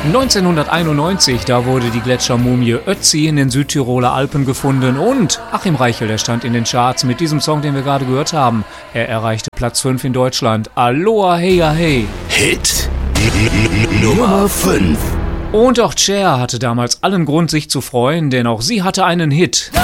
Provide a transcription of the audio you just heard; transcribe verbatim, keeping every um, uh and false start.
neunzehnhunderteinundneunzig, da wurde die Gletschermumie Ötzi in den Südtiroler Alpen gefunden und Achim Reichel, der stand in den Charts mit diesem Song, den wir gerade gehört haben. Er erreichte Platz fünf in Deutschland. Aloha Heya Hey. Hit Nummer fünf. Und auch Cher hatte damals allen Grund, sich zu freuen, denn auch sie hatte einen Hit.